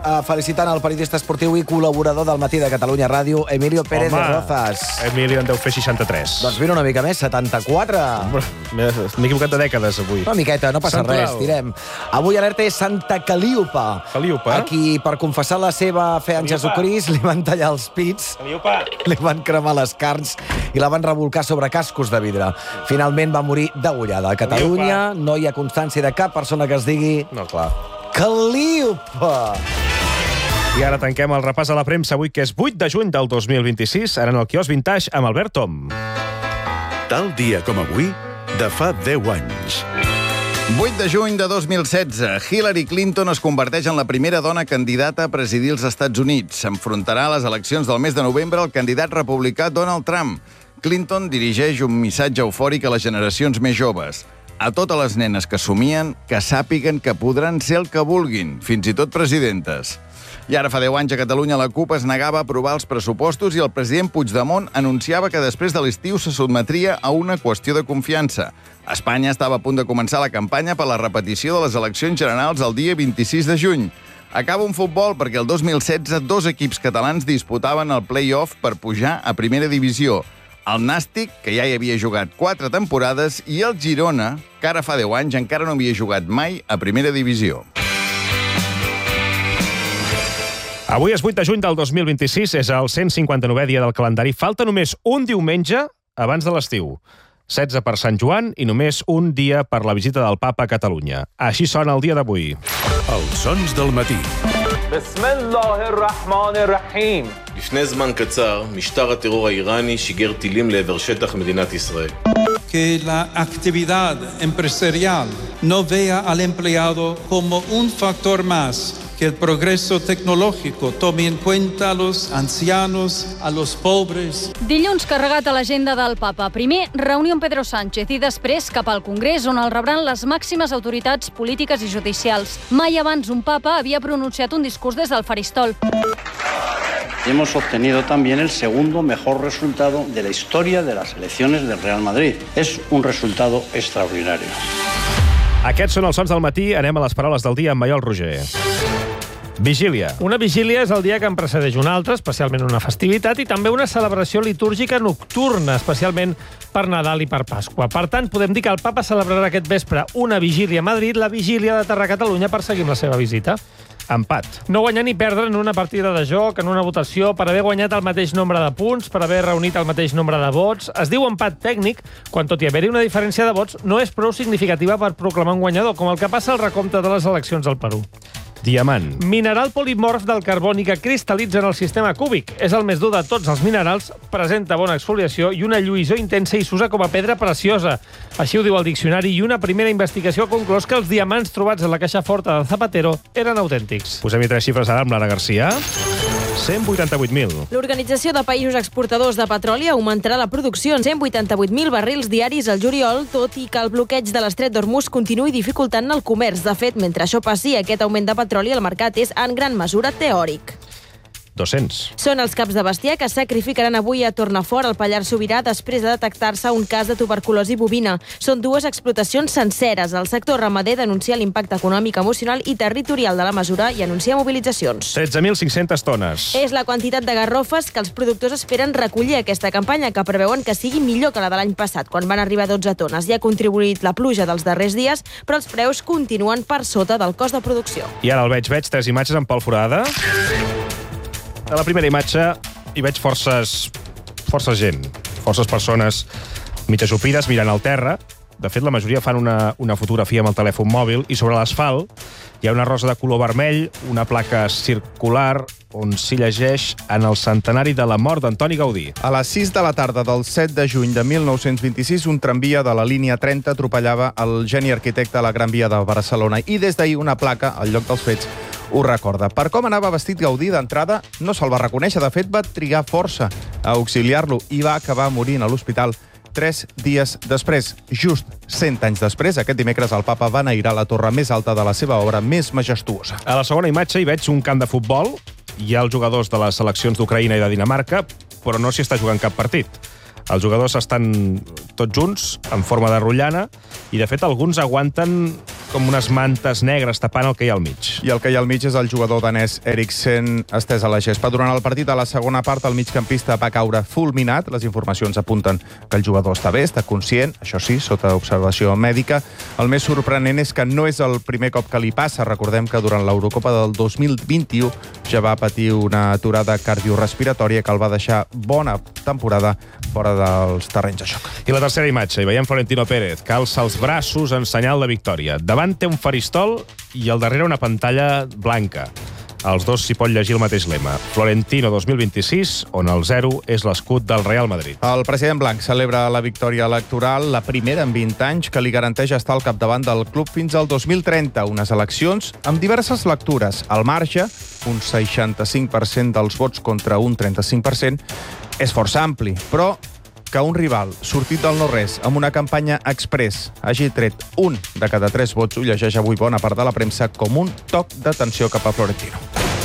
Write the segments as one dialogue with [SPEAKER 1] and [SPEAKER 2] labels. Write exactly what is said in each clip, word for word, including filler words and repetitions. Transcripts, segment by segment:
[SPEAKER 1] eh, felicitant el periodista esportiu i col·laborador del Matí de Catalunya Ràdio, Emilio Pérez
[SPEAKER 2] Home,
[SPEAKER 1] de Rozas.
[SPEAKER 2] Emilio en deu fer seixanta-tres.
[SPEAKER 1] Doncs mira una mica més, setanta-quatre.
[SPEAKER 2] M'he equivocat de dècades, avui.
[SPEAKER 1] Una miqueta, no passa
[SPEAKER 2] Santoral.
[SPEAKER 1] res, tirem. Avui alerta és Santa Calíopa.
[SPEAKER 2] Calíopa?
[SPEAKER 1] A qui, per confessar la seva fe en
[SPEAKER 2] Calíopa.
[SPEAKER 1] Jesucrist, li van tallar els pits,
[SPEAKER 2] Calíopa.
[SPEAKER 1] li van cremar les carns i la van revolcar sobre cascos de vidre. Finalment va morir degollada. A Catalunya no hi ha constància de cap persona que es digui
[SPEAKER 2] No, clar.
[SPEAKER 1] Calíopa.
[SPEAKER 2] I ara tanquem el repàs a la premsa avui, que és vuit de juny del dos mil vint-i-sis, ara en el quiosc Vintage amb Albert Tom.
[SPEAKER 3] Tal dia com avui, de fa deu anys.
[SPEAKER 4] vuit de juny de dos mil setze, Hillary Clinton es converteix en la primera dona candidata a presidir els Estats Units. S'enfrontarà a les eleccions del mes de novembre el candidat republicà Donald Trump. Clinton dirigeix un missatge eufòric a les generacions més joves. A totes les nenes que somien, que sàpiguen que podran ser el que vulguin, fins i tot presidentes. I ara fa deu anys a Catalunya la CUP es negava a aprovar els pressupostos i el president Puigdemont anunciava que després de l'estiu se sotmetria a una qüestió de confiança. Espanya estava a punt de començar la campanya per la repetició de les eleccions generals el dia vint-i-sis de juny. Acaba un futbol perquè el dos mil setze dos equips catalans disputaven el play-off per pujar a primera divisió. El Nàstic, que ja hi havia jugat quatre temporades, i el Girona, que ara fa deu anys encara no havia jugat mai a primera divisió.
[SPEAKER 2] Avui és vuit de juny del dos mil vint-i-sis, és el cent cinquanta-novè dia del calendari. Falta només un diumenge abans de l'estiu. setze per Sant Joan i només un dia per la visita del Papa a Catalunya. Així sona el dia d'avui.
[SPEAKER 3] Els sons del matí.
[SPEAKER 5] بسم الله الرحمن الرحيم.
[SPEAKER 6] לפני זמן קצר, משטר הטרור האיראני שיגר טילים לעבר שטח מדינת ישראל.
[SPEAKER 7] Que la actividad empresarial no vea al empleado como un factor más, que el progreso tecnológico tome en cuenta a los ancianos, a los pobres.
[SPEAKER 8] Dilluns carregat a l'agenda del Papa. Primer, reunió amb Pedro Sánchez i després cap al Congrés, on el rebran les màximes autoritats polítiques i judicials. Mai abans un papa havia pronunciat un discurs des del faristol.
[SPEAKER 9] Hemos obtenido también el segundo mejor resultado de la historia de las elecciones del Real Madrid. Es un resultado extraordinario.
[SPEAKER 2] Aquests són els sons del matí. Anem a les paraules del dia amb Maiol Roger. Vigília.
[SPEAKER 10] Una vigília és el dia que en precedeix un altre, especialment una festivitat, i també una celebració litúrgica nocturna, especialment per Nadal i per Pasqua. Per tant, podem dir que el papa celebrarà aquest vespre una vigília a Madrid, la vigília d'aterrar a Catalunya per seguir amb la seva visita.
[SPEAKER 2] Empat.
[SPEAKER 10] No guanyar ni perdre en una partida de joc, en una votació, per haver guanyat el mateix nombre de punts, per haver reunit el mateix nombre de vots. Es diu empat tècnic, quan tot i haver-hi una diferència de vots, no és prou significativa per proclamar un guanyador, com el que passa al recompte de les eleccions al Perú.
[SPEAKER 2] Diamant.
[SPEAKER 10] Mineral polimorf del carboni que cristal·litza en el sistema cúbic. És el més dur de tots els minerals, presenta bona exfoliació i una lluïssor intensa i s'usa com a pedra preciosa. Així ho diu el diccionari, i una primera investigació ha conclòs que els diamants trobats en la caixa forta de Zapatero eren autèntics.
[SPEAKER 2] Posem-hi tres xifres ara amb Lara Garcia. cent vuitanta-vuit mil.
[SPEAKER 11] L'Organització de Països Exportadors de Petroli augmentarà la producció en cent vuitanta-vuit mil barrils diaris al juliol, tot i que el bloqueig de l'estret d'Hormuz continuï dificultant el comerç. De fet, mentre això passi, aquest augment de petroli al mercat és en gran mesura teòric.
[SPEAKER 2] dos-cents.
[SPEAKER 11] Són els caps de bestiar que sacrificaran avui a Tornafort, al Pallars Sobirà, després de detectar-se un cas de tuberculosi bovina. Són dues explotacions senceres. El sector ramader denuncia l'impacte econòmic, emocional i territorial de la mesura i anuncia mobilitzacions.
[SPEAKER 2] tretze mil cinc-centes tones.
[SPEAKER 11] És la quantitat de garrofes que els productors esperen recollir aquesta campanya, que preveuen que sigui millor que la de l'any passat, quan van arribar dotze tones. Hi ha contribuït la pluja dels darrers dies, però els preus continuen per sota del cost de producció.
[SPEAKER 2] I ara el veig, veig tres imatges amb Pol Forada. A la primera imatge hi veig forces, forces gent, forces persones mig ajupides mirant al terra. De fet, la majoria fan una, una fotografia amb el telèfon mòbil i sobre l'asfalt hi ha una rosa de color vermell, una placa circular on s'hi llegeix en el centenari de la mort d'Antoni Gaudí.
[SPEAKER 12] A les sis de la tarda del set de juny de mil nou-cents vint-i-sis, un tramvia de la línia trenta atropellava el geni arquitecte a la Gran Via de Barcelona i des d'ahir una placa al lloc dels fets ho recorda. Per com anava vestit Gaudí, d'entrada no se'l va reconèixer. De fet, va trigar força a auxiliar-lo i va acabar morint a l'hospital tres dies després. Just cent anys després, aquest dimecres, el papa va enairar la torre més alta de la seva obra més majestuosa.
[SPEAKER 2] A la segona imatge hi veig un camp de futbol. Hi ha els jugadors de les seleccions d'Ucraïna i de Dinamarca, però no s'hi està jugant cap partit. Els jugadors estan tots junts, en forma de rotllana, i de fet alguns aguanten com unes mantes negres tapant el que hi ha al mig.
[SPEAKER 12] I el que hi ha al mig és el jugador danès Eriksen estès a la gespa. Durant el partit a la segona part, el migcampista va caure fulminat. Les informacions apunten que el jugador està bé, està conscient, això sí, sota observació mèdica. El més sorprenent és que no és el primer cop que li passa. Recordem que durant l'Eurocopa del dos mil vint-i-u ja va patir una aturada cardiorespiratòria que el va deixar bona temporada fora dels terrenys de joc.
[SPEAKER 2] I la tercera imatge, hi veiem Florentino Pérez, que alça els braços en senyal de victòria. Davant té un faristol i al darrere una pantalla blanca. Als dos s'hi pot llegir el mateix lema. Florentino dos mil vint-i-sis, on el zero és l'escut del Real Madrid.
[SPEAKER 12] El president blanc celebra la victòria electoral, la primera en vint anys, que li garanteix estar al capdavant del club fins al dos mil trenta. Unes eleccions amb diverses lectures. Al marge, un seixanta-cinc per cent dels vots contra un trenta-cinc per cent, és força ampli, però que un rival sortit del no-res amb una campanya express hagi tret un de cada tres vots ho llegeix avui bona part de la premsa com un toc d'atenció cap a Florentino.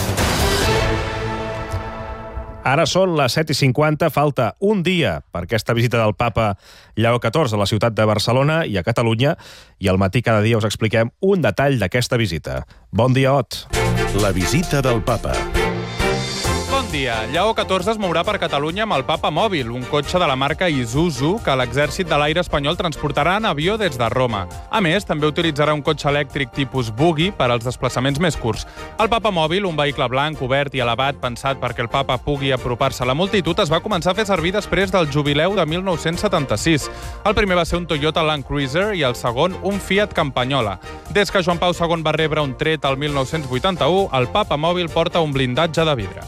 [SPEAKER 2] Ara són les set i cinquanta, falta un dia per aquesta visita del papa Lleó catorze a la ciutat de Barcelona i a Catalunya, i al matí cada dia us expliquem un detall d'aquesta visita. Bon dia, Ot.
[SPEAKER 3] La visita del papa.
[SPEAKER 13] Bon dia. Lleó catorze es mourà per Catalunya amb el Papa Mòbil, un cotxe de la marca Isuzu que l'exèrcit de l'aire espanyol transportarà en avió des de Roma. A més, també utilitzarà un cotxe elèctric tipus buggy per als desplaçaments més curts. El Papa Mòbil, un vehicle blanc, obert i elevat, pensat perquè el papa pugui apropar-se a la multitud, es va començar a fer servir després del jubileu de mil nou-cents setanta-sis. El primer va ser un Toyota Land Cruiser i el segon un Fiat Campagnola. Des que Joan Pau segon va rebre un tret al mil nou-cents vuitanta-u, el Papa Mòbil porta un blindatge de vidre.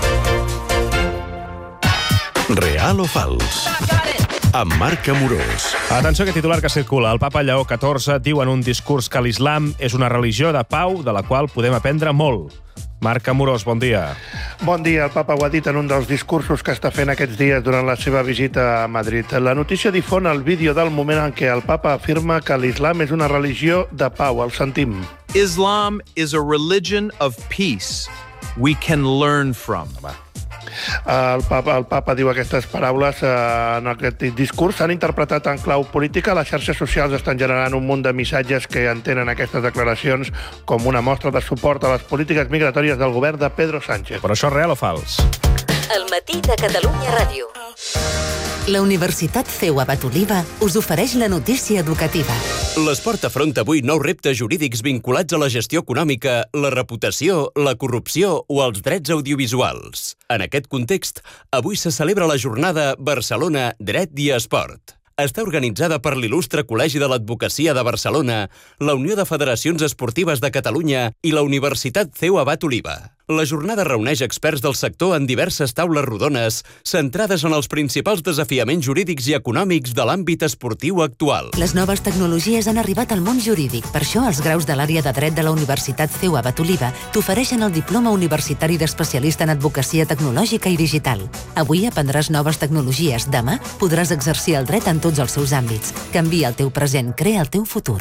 [SPEAKER 3] Real o fals? Amb Marc Amorós.
[SPEAKER 2] Atenció a aquest titular que circula. El papa Lleó catorze diu en un discurs que l'islam és una religió de pau de la qual podem aprendre molt. Marc Amorós, bon dia.
[SPEAKER 14] Bon dia. El papa ho ha dit en un dels discursos que està fent aquests dies durant la seva visita a Madrid. La notícia difon el vídeo del moment en què el papa afirma que l'islam és una religió de pau. El sentim.
[SPEAKER 15] Islam is a religion of peace we can learn from.
[SPEAKER 14] El papa, el papa diu aquestes paraules eh, en aquest discurs. S'han interpretat en clau política. Les xarxes socials estan generant un munt de missatges que entenen aquestes declaracions com una mostra de suport a les polítiques migratòries del govern de Pedro Sánchez.
[SPEAKER 2] Però això és real o fals?
[SPEAKER 16] El matí de Catalunya Ràdio. La Universitat C E U Abat Oliva us ofereix la notícia educativa.
[SPEAKER 17] L'esport afronta avui nous reptes jurídics vinculats a la gestió econòmica, la reputació, la corrupció o els drets audiovisuals. En aquest context, avui se celebra la jornada Barcelona Dret i Esport. Està organitzada per l'il·lustre Col·legi de l'Advocacia de Barcelona, la Unió de Federacions Esportives de Catalunya i la Universitat C E U Abat Oliva. La jornada reuneix experts del sector en diverses taules rodones centrades en els principals desafiaments jurídics i econòmics de l'àmbit esportiu actual.
[SPEAKER 16] Les noves tecnologies han arribat al món jurídic. Per això, els graus de l'àrea de dret de la Universitat C E U Abat Oliva t'ofereixen el diploma universitari d'especialista en advocacia tecnològica i digital. Avui aprendràs noves tecnologies. Demà podràs exercir el dret en tots els seus àmbits. Canvia el teu present, crea el teu futur.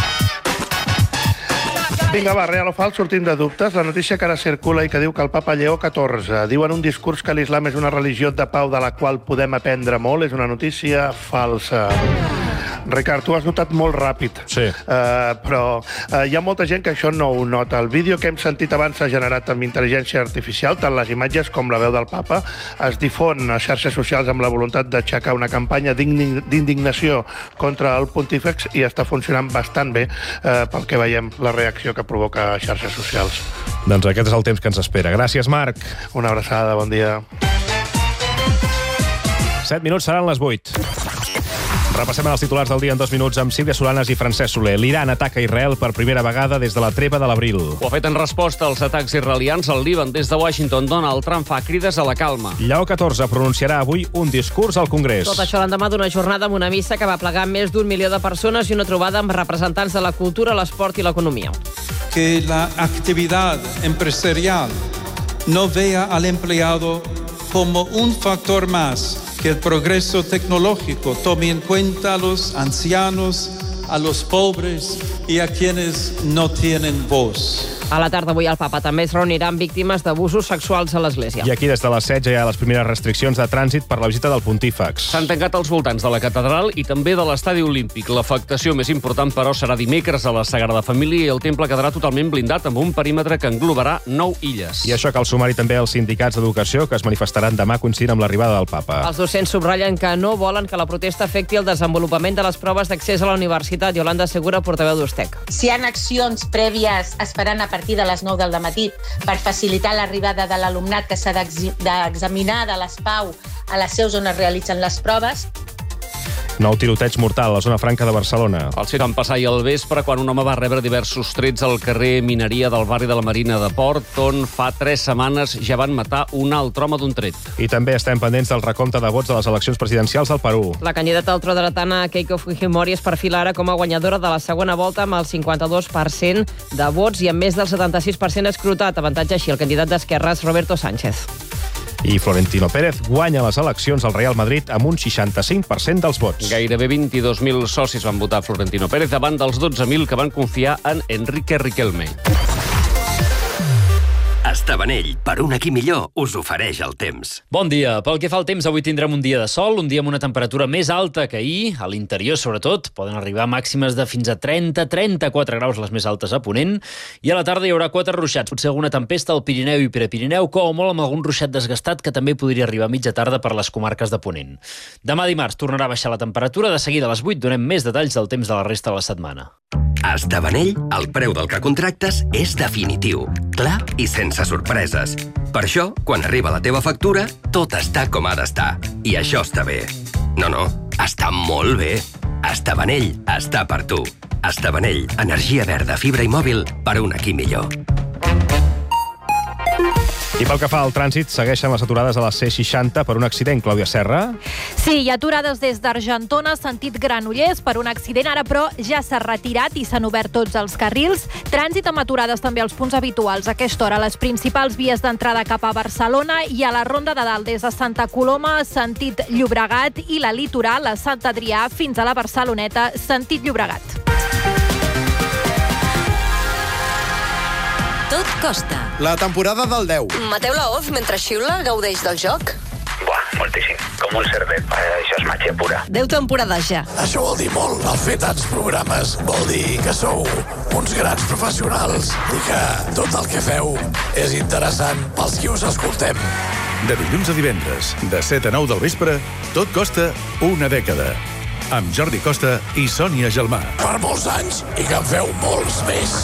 [SPEAKER 14] Vinga, va, real o fals, sortim de dubtes. La notícia que ara circula i que diu que el papa Lleó catorze diu en un discurs que l'islam és una religió de pau de la qual podem aprendre molt és una notícia falsa. Ricard, tu has notat molt ràpid.
[SPEAKER 2] Sí.
[SPEAKER 14] Uh, però uh, hi ha molta gent que això no ho nota. El vídeo que hem sentit abans s'ha generat amb intel·ligència artificial, tant les imatges com la veu del papa. Es difon a xarxes socials amb la voluntat d'aixecar una campanya d'indignació contra el pontífex i està funcionant bastant bé uh, pel que veiem la reacció que provoca a xarxes socials.
[SPEAKER 2] Doncs aquest és el temps que ens espera. Gràcies, Marc.
[SPEAKER 14] Una abraçada, bon dia.
[SPEAKER 2] Set minuts seran les vuit. Repassem els titulars del dia en dos minuts amb Sílvia Solanes i Francesc Soler. L'Iran ataca Israel per primera vegada des de la treva de l'abril.
[SPEAKER 18] Ho ha fet en resposta als atacs israelians al Líban. Des de Washington, Donald Trump fa crides a la calma.
[SPEAKER 2] Lleó catorze pronunciarà avui un discurs al Congrés.
[SPEAKER 19] Tot això l'endemà d'una jornada amb una missa que va plegar més d'un milió de persones i una trobada amb representants de la cultura, l'esport i l'economia.
[SPEAKER 7] Que la actividad empresarial no vea al empleado como un factor más, que el progreso tecnológico tome en cuenta a los ancianos, a los pobres y a quienes no tienen voz.
[SPEAKER 19] A la tarda avui el papa també es reunirà amb víctimes d'abusos sexuals a l'Església.
[SPEAKER 2] I aquí des de les set ja hi ha les primeres restriccions de trànsit per la visita del pontífex.
[SPEAKER 18] S'han tancat els voltants de la catedral i també de l'estadi olímpic. L'afectació més important, però, serà dimecres a la Sagrada Família i el temple quedarà totalment blindat amb un perímetre que englobarà nou illes.
[SPEAKER 2] I això cal sumar-hi també els sindicats d'educació que es manifestaran demà coincidint amb l'arribada del papa.
[SPEAKER 19] Els docents subratllen que no volen que la protesta afecti el desenvolupament de les proves d'accés a la universitat. Yolanda Segura, portaveu d'Ustec.
[SPEAKER 20] Si hi ha accions prèvies, es faran a partir de les nou del dematí per facilitar l'arribada de l'alumnat que s'ha d'examinar de les P A U a les seus on es realitzen les proves.
[SPEAKER 2] Nou tiroteig mortal a la zona franca de Barcelona.
[SPEAKER 18] El cicle van passar ahir al vespre quan un home va rebre diversos trets al carrer Mineria del barri de la Marina de Port, on fa tres setmanes ja van matar un altre home d'un tret.
[SPEAKER 2] I també estem pendents del recompte de vots de les eleccions presidencials al Perú.
[SPEAKER 19] La candidata ultradretana Keiko Fujimori es perfila ara com a guanyadora de la segona volta amb el cinquanta-dos per cent de vots i amb més del setanta-sis per cent escrutat. Avantatge així el candidat d'Esquerres, Roberto Sánchez.
[SPEAKER 2] I Florentino Pérez guanya les eleccions al Real Madrid amb un seixanta-cinc per cent dels vots.
[SPEAKER 18] Gairebé vint-i-dos mil socis van votar Florentino Pérez davant dels dotze mil que van confiar en Enrique Riquelme.
[SPEAKER 21] Estabanell, per un aquí millor, us ofereix el temps.
[SPEAKER 22] Bon dia. Pel que fa al temps, avui tindrem un dia de sol, un dia amb una temperatura més alta que ahir, a l'interior sobretot. Poden arribar màximes de fins a trenta a trenta-quatre graus, les més altes a Ponent, i a la tarda hi haurà quatre ruixats. Potser alguna tempesta al Pirineu i Prepirineu, com molt amb algun ruixat desgastat que també podria arribar a mitja tarda per les comarques de Ponent. Demà dimarts tornarà a baixar la temperatura. De seguida a les vuit donem més detalls del temps de la resta de la setmana.
[SPEAKER 21] A Estabanell, el preu del que contractes és definitiu, clar i sense sorpreses. Per això, quan arriba la teva factura, tot està com ha d'estar. I això està bé. No, no, està molt bé. Estabanell està per tu. Estabanell, energia verda, fibra i mòbil per un aquí millor.
[SPEAKER 2] I pel que fa al trànsit, segueixen les aturades a la C seixanta per un accident, Clàudia Serra.
[SPEAKER 23] Sí, hi ha aturades des d'Argentona, sentit Granollers, per un accident. Ara, però, ja s'ha retirat i s'han obert tots els carrils. Trànsit amb aturades també als punts habituals. A aquesta hora, les principals vies d'entrada cap a Barcelona i a la Ronda de Dalt des de Santa Coloma, sentit Llobregat, i la Litoral, a Sant Adrià, fins a la Barceloneta, sentit Llobregat.
[SPEAKER 24] Tot costa.
[SPEAKER 25] La temporada del deu.
[SPEAKER 24] Mateu Laoz, mentre xiula, gaudeix del joc?
[SPEAKER 26] Buah, moltíssim. Com un cerdet. Això és màgia pura.
[SPEAKER 24] Deu temporades ja.
[SPEAKER 27] Això vol dir molt. El fer tants programes vol dir que sou uns grans professionals i que tot el que feu és interessant pels qui us escoltem.
[SPEAKER 3] De dilluns a divendres, de set a nou del vespre, tot costa una dècada. Amb Jordi Costa i Sònia Gelmà.
[SPEAKER 27] Per molts anys i que en feu molts més.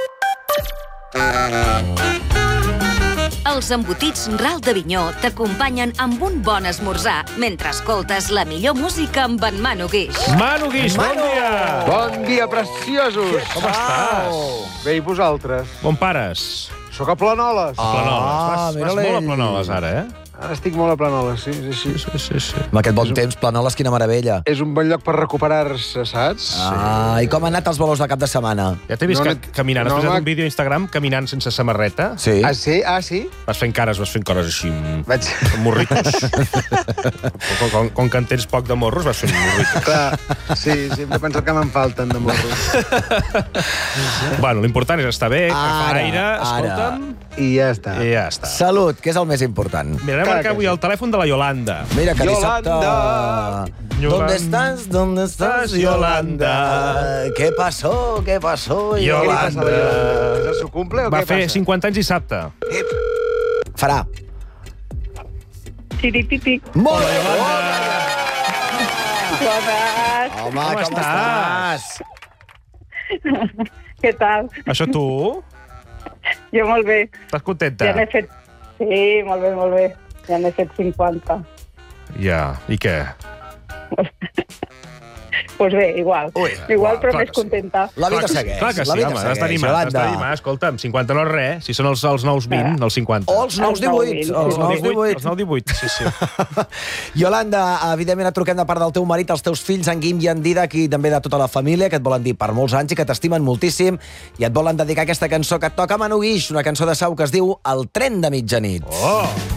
[SPEAKER 24] Els embotits Ral d'Avinyó t'acompanyen amb un bon esmorzar mentre escoltes la millor música amb en Manu Guix.
[SPEAKER 2] Manu Guix, bon dia!
[SPEAKER 28] Bon dia, preciosos!
[SPEAKER 2] Com estàs?
[SPEAKER 28] Bé, i vosaltres?
[SPEAKER 2] On pares?
[SPEAKER 28] Soc a Planoles.
[SPEAKER 2] A Planoles. Vas, vas molt a Planoles, ara, eh?
[SPEAKER 28] Ara estic molt a Planoles, sí, sí, sí.
[SPEAKER 2] sí, sí, sí.
[SPEAKER 1] Amb aquest bon temps, Planoles, quina meravella.
[SPEAKER 28] És un bon lloc per recuperar-se, saps?
[SPEAKER 1] Ah, sí. I com han anat els bolos de cap de setmana?
[SPEAKER 2] Ja t'he vist
[SPEAKER 28] No,
[SPEAKER 2] no, caminant.
[SPEAKER 28] no,
[SPEAKER 2] Has posat
[SPEAKER 28] home.
[SPEAKER 2] un vídeo a Instagram caminant sense samarreta.
[SPEAKER 1] Sí.
[SPEAKER 28] Ah, sí? Ah, sí?
[SPEAKER 2] Vas fent cares, vas fent cores així,
[SPEAKER 28] Vaig...
[SPEAKER 2] morritos. com, com, com que en tens poc de morros, vas fent morritos.
[SPEAKER 28] Clar, sí, sempre penso que me'n falten de morros.
[SPEAKER 2] Bueno, l'important és estar bé, que fa
[SPEAKER 1] Ara,
[SPEAKER 2] aire,
[SPEAKER 1] ara.
[SPEAKER 2] escolta'm,
[SPEAKER 28] I ja està.
[SPEAKER 2] i ja està.
[SPEAKER 1] Salut, que és el més important.
[SPEAKER 2] Mira, anem a marcar avui el telèfon de la Yolanda.
[SPEAKER 1] Mira que dissabte...
[SPEAKER 28] Yolanda.
[SPEAKER 1] ¿Dónde estás? ¿Dónde estás, Yolanda? ¿Qué pasó? ¿Qué pasó,
[SPEAKER 2] Yolanda?
[SPEAKER 28] És el seu cumple o
[SPEAKER 2] Va
[SPEAKER 28] què
[SPEAKER 2] fer
[SPEAKER 28] passa?
[SPEAKER 2] cinquanta anys dissabte.
[SPEAKER 1] Farà.
[SPEAKER 29] Tiripipi.
[SPEAKER 1] Molt bé, Yolanda!
[SPEAKER 29] Bones.
[SPEAKER 1] Home,
[SPEAKER 2] Com
[SPEAKER 1] com
[SPEAKER 2] estàs?
[SPEAKER 1] estàs?
[SPEAKER 29] Què tal?
[SPEAKER 2] Això tu?
[SPEAKER 29] Jo molt bé.
[SPEAKER 2] Estàs contenta?
[SPEAKER 29] Ja n'he fet... Sí, molt bé, molt bé. Ja n'he fet cinquanta.
[SPEAKER 2] Ja, i què?
[SPEAKER 29] Doncs pues bé, igual.
[SPEAKER 1] Ui,
[SPEAKER 29] igual, però
[SPEAKER 2] clar
[SPEAKER 29] més
[SPEAKER 2] que sí.
[SPEAKER 29] contenta.
[SPEAKER 1] La vida
[SPEAKER 2] Clar que sí,
[SPEAKER 1] segueix.
[SPEAKER 2] Clar que sí,
[SPEAKER 1] la vida
[SPEAKER 2] home, has
[SPEAKER 1] segueix,
[SPEAKER 2] d'animar, has
[SPEAKER 1] Yolanda.
[SPEAKER 2] d'animar. Escolta'm, cinquanta no és res, si són els, els nous vint, els cinquanta.
[SPEAKER 1] O els nous divuit. Els nous divuit.
[SPEAKER 2] Els nous divuit, sí, sí.
[SPEAKER 1] Yolanda, evidentment et truquem de part del teu marit, els teus fills, en Guim i en Didac, i també de tota la família, que et volen dir per molts anys i que t'estimen moltíssim, i et volen dedicar aquesta cançó que et toca Manu Guix, una cançó de Sau que es diu El tren de mitjanit.
[SPEAKER 2] Oh!